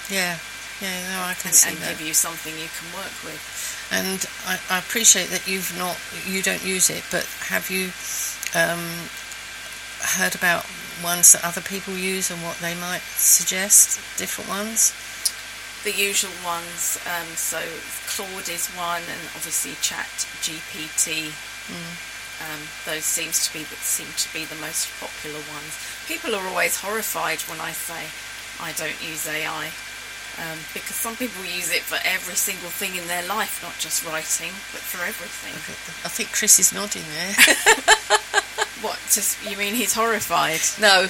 Yeah, no, I can see and that. give you something you can work with. And I appreciate that you don't use it, but have you heard about ones that other people use and what they might suggest, different ones? The usual ones, so Claude is one, and obviously Chat GPT. Those seem to be the most popular ones. People are always horrified when I say I don't use AI, because some people use it for every single thing in their life, not just writing, but for everything. I think Chris is nodding there. What? You mean he's horrified? No,